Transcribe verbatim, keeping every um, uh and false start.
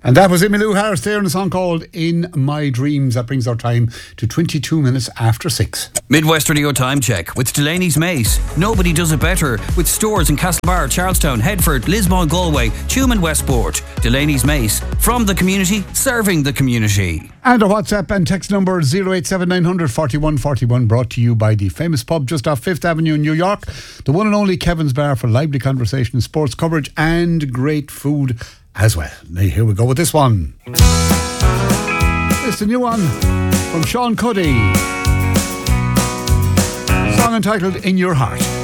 And that was Emmylou Harris there in a song called In My Dreams. That brings our time to twenty-two minutes after six. Midwest Radio Time Check with Delaney's Mace. Nobody does it better. With stores in Castlebar, Charlestown, Headford, Lismore, Galway, Tuam and Westport. Delaney's Mace. From the community, serving the community. And a WhatsApp and text number zero eight seven nine hundred forty-one forty-one, brought to you by the famous pub just off Fifth Avenue in New York. The one and only Kevin's Bar, for lively conversation, sports coverage and great food as well. Now here we go with this one. It's the new one from Sean Cuddy. Song entitled In Your Heart.